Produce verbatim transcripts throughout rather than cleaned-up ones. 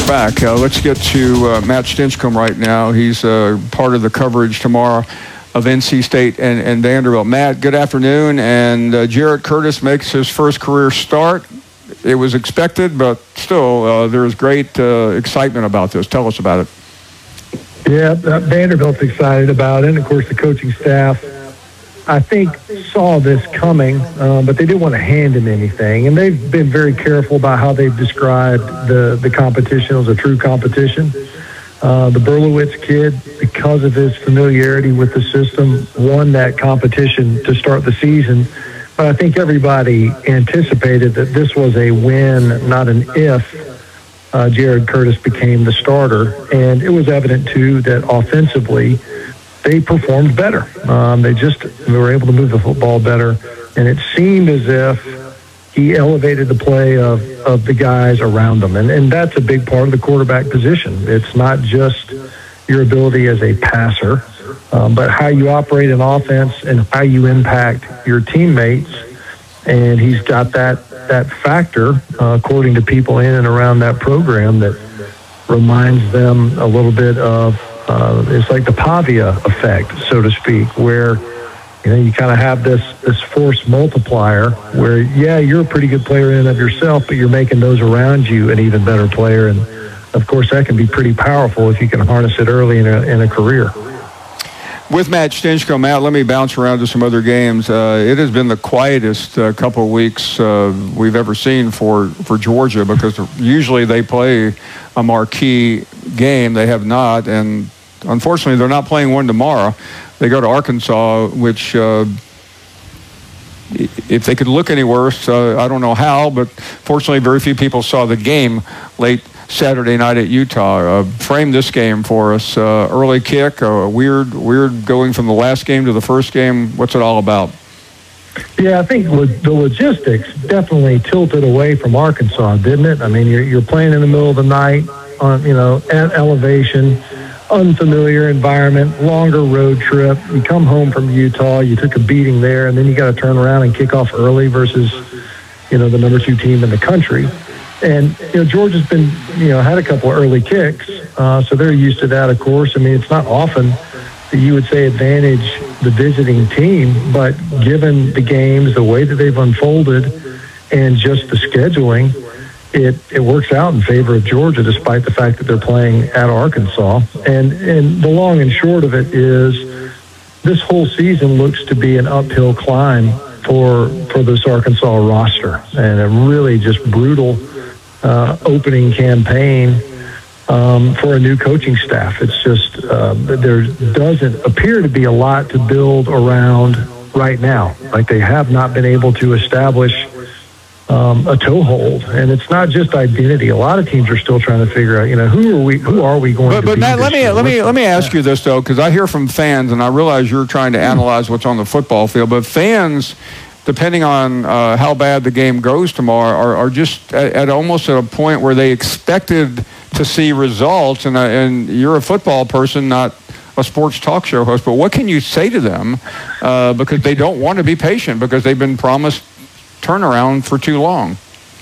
back. Uh, let's get to uh, Matt Stinchcomb right now. He's uh, part of the coverage tomorrow of N C State and, and Vanderbilt. Matt, good afternoon. And uh, Jared Curtis makes his first career start. It was expected, but still, uh, there's great uh, excitement about this. Tell us about it. Yeah, uh, Vanderbilt's excited about it. And, of course, the coaching staff, I think, saw this coming, uh, but they didn't want to hand him anything. And they've been very careful about how they've described the, the competition as a true competition. Uh, the Berlowitz kid, because of his familiarity with the system, won that competition to start the season. But I think everybody anticipated that this was a win, not an if, uh, Jared Curtis became the starter. And it was evident, too, that offensively, they performed better. Um, they just they were able to move the football better. And it seemed as if he elevated the play of, of the guys around him. And, and that's a big part of the quarterback position. It's not just your ability as a passer, um, but how you operate an offense and how you impact your teammates. And he's got that, that factor, uh, according to people in and around that program, that reminds them a little bit of Uh, it's like the Pavia effect, so to speak, where you know you kind of have this this force multiplier where, yeah, you're a pretty good player in and of yourself, but you're making those around you an even better player. And, of course, that can be pretty powerful if you can harness it early in a, in a career. With Matt Stinchcomb, Matt, let me bounce around to some other games. Uh, it has been the quietest uh, couple of weeks uh, we've ever seen for, for Georgia, because usually they play a marquee game. They have not, and unfortunately, they're not playing one tomorrow. They go to Arkansas, which, uh, if they could look any worse, uh, I don't know how, but fortunately, very few people saw the game late Saturday night at Utah. Uh, frame this game for us. Uh, early kick, uh, weird, weird going from the last game to the first game. What's it all about? Yeah, I think lo- the logistics definitely tilted away from Arkansas, didn't it? I mean, you're, you're playing in the middle of the night on, you know, at elevation, unfamiliar environment, longer road trip. You come home from Utah, you took a beating there, and then you got to turn around and kick off early versus, you know, the number two team in the country. And, you know, Georgia's been, you know, had a couple of early kicks, uh, so they're used to that, of course. I mean, it's not often that you would say advantage the visiting team, but given the games, the way that they've unfolded, and just the scheduling, It, it works out in favor of Georgia, despite the fact that they're playing at Arkansas. And and the long and short of it is this whole season looks to be an uphill climb for for this Arkansas roster, and a really just brutal uh, opening campaign um, for a new coaching staff. It's just uh, there doesn't appear to be a lot to build around right now. Like, they have not been able to establish Um, a toehold, and it's not just identity. A lot of teams are still trying to figure out, you know, who are we? Who are we going but, to but be? Matt, let me year? let me let me ask you this though, because I hear from fans, and I realize you're trying to analyze what's on the football field. But fans, depending on uh, how bad the game goes tomorrow, are, are just at, at almost at a point where they expected to see results. And uh, and you're a football person, not a sports talk show host. But what can you say to them? Uh, because they don't want to be patient, because they've been promised turnaround for too long.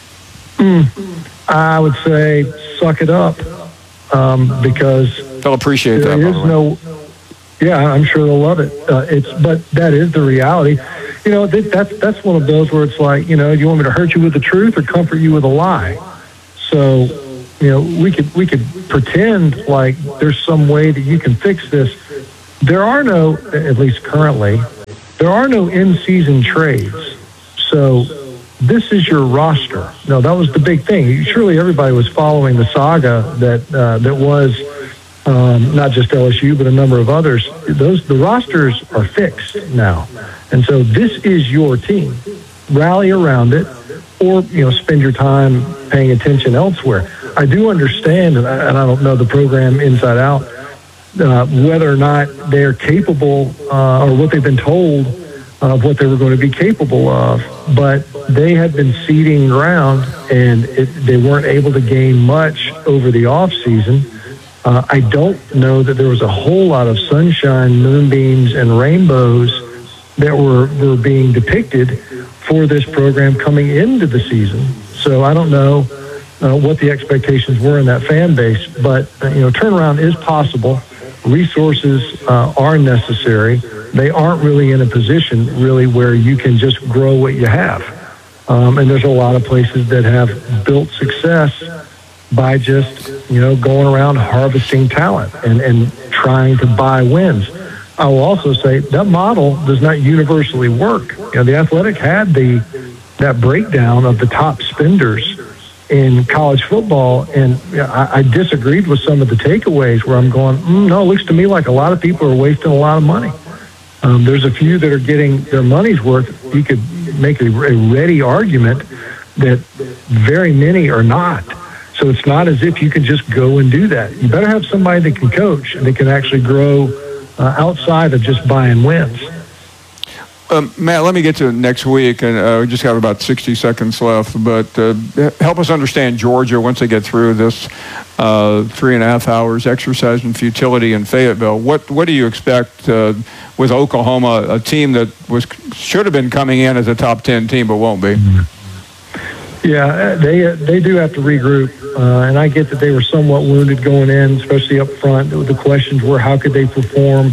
Mm, I would say suck it up, um, because they'll appreciate there that. Is no, yeah, I'm sure they'll love it. Uh, it's but that is the reality. You know, that, that's that's one of those where it's like, you know, do you want me to hurt you with the truth or comfort you with a lie? So, you know, we could we could pretend like there's some way that you can fix this. There are no, at least currently, there are no in-season trades. So this is your roster. No, that was the big thing. Surely everybody was following the saga that uh, that was um, not just L S U, but a number of others. Those the rosters are fixed now, and so this is your team. Rally around it, or you know, spend your time paying attention elsewhere. I do understand, and I, and I don't know the program inside out, uh, whether or not they're capable uh, or what they've been told of what they were going to be capable of, but they had been seeding ground, and it, they weren't able to gain much over the off season. Uh, I don't know that there was a whole lot of sunshine, moonbeams, and rainbows that were, were being depicted for this program coming into the season. So I don't know uh, what the expectations were in that fan base. But, uh, you know, turnaround is possible. Resources uh, are necessary. They aren't really in a position really where you can just grow what you have. Um, and there's a lot of places that have built success by just, you know, going around harvesting talent and, and trying to buy wins. I will also say that model does not universally work. You know, the Athletic had the that breakdown of the top spenders in college football, and I, I disagreed with some of the takeaways where I'm going, mm, no, it looks to me like a lot of people are wasting a lot of money. Um, there's a few that are getting their money's worth. You could make a, a ready argument that very many are not. So it's not as if you can just go and do that. You better have somebody that can coach and that can actually grow uh, outside of just buying wins. Um, Matt, let me get to next week, and uh, we just have about sixty seconds left. But uh, help us understand Georgia once they get through this uh, three and a half hours exercise in futility in Fayetteville. What what do you expect uh, with Oklahoma, a team that was should have been coming in as a top ten team but won't be? Yeah, they they do have to regroup, uh, and I get that they were somewhat wounded going in, especially up front. The questions were how could they perform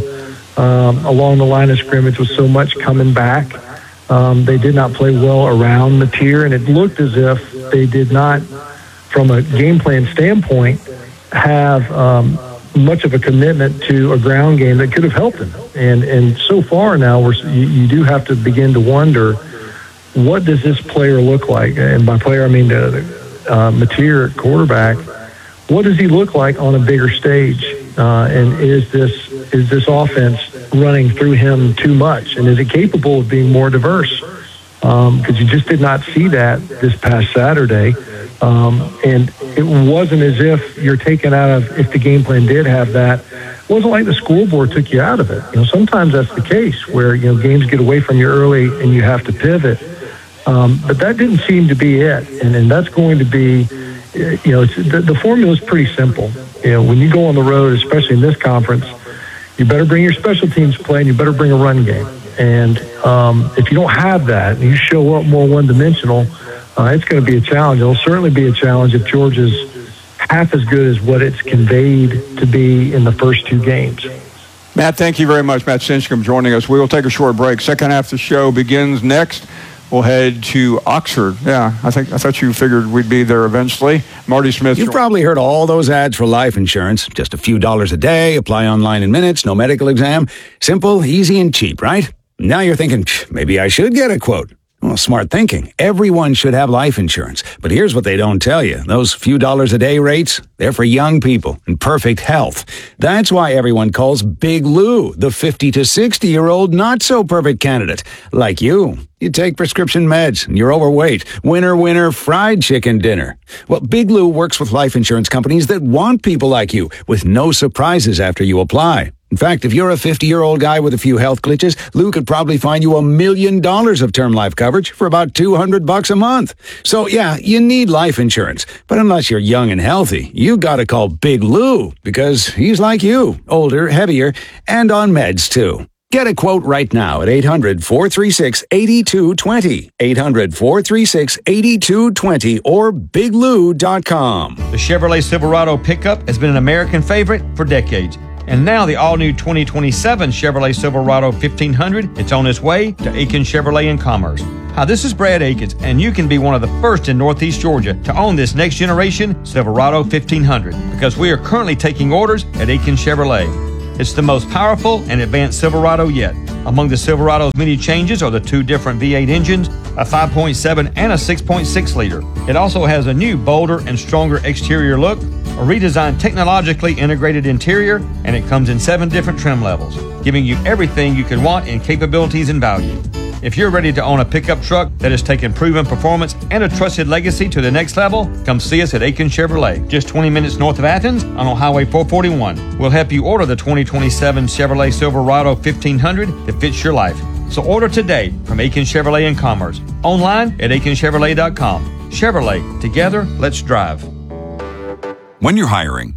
Um, along the line of scrimmage with so much coming back. Um, they did not play well around the tier, and it looked as if they did not, from a game plan standpoint, have um, much of a commitment to a ground game that could have helped them. And and so far now, we're, you, you do have to begin to wonder, what does this player look like? And by player, I mean the uh, Mateer quarterback. What does he look like on a bigger stage? Uh, and is this is this offense running through him too much? And is it capable of being more diverse? Because um, you just did not see that this past Saturday. Um, and it wasn't as if you're taken out of, if the game plan did have that, it wasn't like the school board took you out of it. You know, sometimes that's the case where, you know, games get away from you early and you have to pivot. Um, but that didn't seem to be it. And, and that's going to be, you know, it's, the, the formula is pretty simple. You know, when you go on the road, especially in this conference, you better bring your special teams play and you better bring a run game. And um, if you don't have that and you show up more one-dimensional, uh, it's going to be a challenge. It'll certainly be a challenge if Georgia's half as good as what it's conveyed to be in the first two games. Matt, thank you very much. Matt Stinchcomb joining us. We will take a short break. Second half of the show begins next. We'll head to Oxford. Yeah, I think I thought you figured we'd be there eventually. Marty Smith. You've probably heard all those ads for life insurance. Just a few dollars a day, apply online in minutes, no medical exam. Simple, easy, and cheap, right? Now you're thinking, maybe I should get a quote. Well, smart thinking. Everyone should have life insurance. But here's what they don't tell you. Those few dollars a day rates, they're for young people in perfect health. That's why everyone calls Big Lou the fifty to sixty-year-old not-so-perfect candidate. Like you. You take prescription meds, and you're overweight. Winner, winner, fried chicken dinner. Well, Big Lou works with life insurance companies that want people like you, with no surprises after you apply. In fact, if you're a fifty-year-old guy with a few health glitches, Lou could probably find you a million dollars of term life coverage for about two hundred bucks a month. So, yeah, you need life insurance. But unless you're young and healthy, you gotta call Big Lou, because he's like you, older, heavier, and on meds, too. Get a quote right now at eight hundred, four three six, eight two two zero, eight hundred, four three six, eight two two zero, or big lou dot com. The Chevrolet Silverado pickup has been an American favorite for decades. And now the all-new twenty twenty-seven Chevrolet Silverado fifteen hundred, it's on its way to Aiken Chevrolet in Commerce. Hi, this is Brad Akins, and you can be one of the first in Northeast Georgia to own this next-generation Silverado fifteen hundred, because we are currently taking orders at Aiken Chevrolet. It's the most powerful and advanced Silverado yet. Among the Silverado's many changes are the two different V eight engines, a five point seven and a six point six liter. It also has a new, bolder and stronger exterior look, a redesigned technologically integrated interior, and it comes in seven different trim levels, giving you everything you could want in capabilities and value. If you're ready to own a pickup truck that has taken proven performance and a trusted legacy to the next level, come see us at Aiken Chevrolet, just twenty minutes north of Athens on Highway four forty-one. We'll help you order the twenty twenty-seven Chevrolet Silverado fifteen hundred that fits your life. So order today from Aiken Chevrolet in Commerce, online at aiken chevrolet dot com. Chevrolet, together, let's drive. When you're hiring,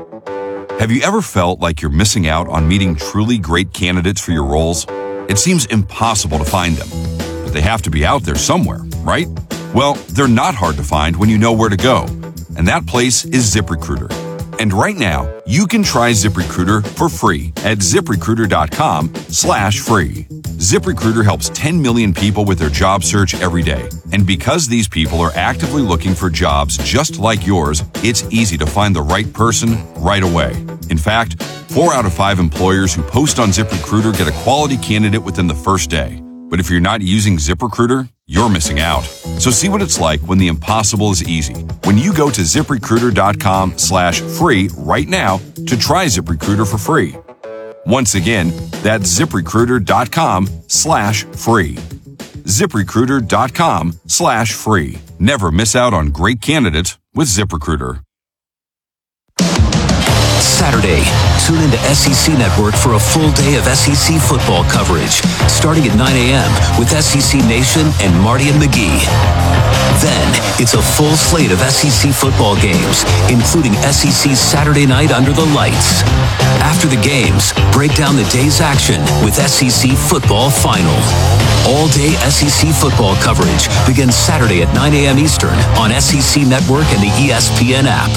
have you ever felt like you're missing out on meeting truly great candidates for your roles? It seems impossible to find them, but they have to be out there somewhere, right? Well, they're not hard to find when you know where to go. and that place is ZipRecruiter. And right now, you can try ZipRecruiter for free at ZipRecruiter.com slash free. ZipRecruiter helps ten million people with their job search every day. And because these people are actively looking for jobs just like yours, it's easy to find the right person right away. In fact, four out of five employers who post on ZipRecruiter get a quality candidate within the first day. But if you're not using ZipRecruiter, you're missing out. So see what it's like when the impossible is easy. When you go to ZipRecruiter.com slash free right now to try ZipRecruiter for free. Once again, that's ZipRecruiter.com slash free. ZipRecruiter.com slash free. Never miss out on great candidates with ZipRecruiter. Saturday, tune into S E C Network for a full day of S E C football coverage, starting at nine a.m. with S E C Nation and Marty and McGee. Then, it's a full slate of S E C football games, including S E C Saturday Night Under the Lights. After the games, break down the day's action with S E C Football Final. All-day S E C football coverage begins Saturday at nine a.m. Eastern on S E C Network and the E S P N app.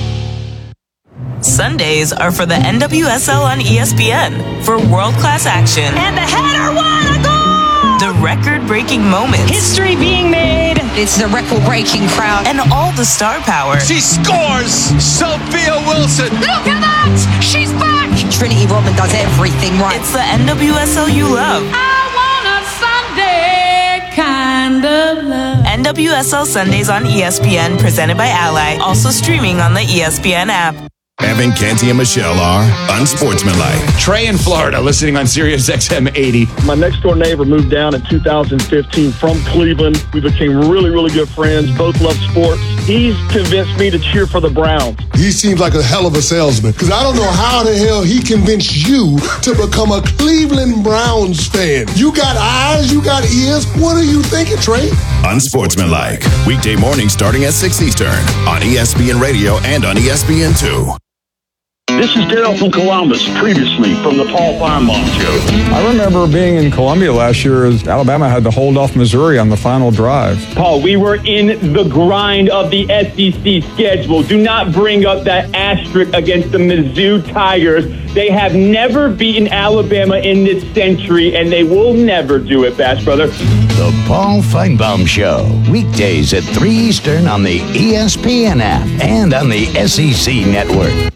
Sundays are for the N W S L on E S P N for world-class action. And the header, what a goal! The record-breaking moments. History being made. It's the record-breaking crowd. And all the star power. She scores! Sophia Wilson! Look at that! She's back! Trinity Rodman does everything right. It's the N W S L you love. I want a Sunday kind of love. N W S L Sundays on E S P N, presented by Ally. Also streaming on the E S P N app. Evan, Canty, and Michelle are unsportsmanlike. Trey in Florida, listening on Sirius X M eighty. My next door neighbor moved down in two thousand fifteen from Cleveland. We became really, really good friends. Both love sports. He's convinced me to cheer for the Browns. He seems like a hell of a salesman, because I don't know how the hell he convinced you to become a Cleveland Browns fan. You got eyes, you got ears. What are you thinking, Trey? Unsportsmanlike. Weekday mornings starting at six Eastern on E S P N Radio and on E S P N two. This is Daryl from Columbus, previously from the Paul Feinbaum Show. I remember being in Columbia last year as Alabama had to hold off Missouri on the final drive. Paul, we were in the grind of the S E C schedule. Do not bring up that asterisk against the Mizzou Tigers. They have never beaten Alabama in this century, and they will never do it, Bash Brother. The Paul Feinbaum Show, weekdays at three Eastern on the E S P N app and on the S E C Network.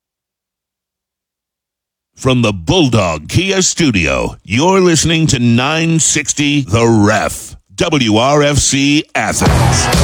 From the Bulldog Kia Studio, you're listening to nine sixty The Ref, W R F C Athens.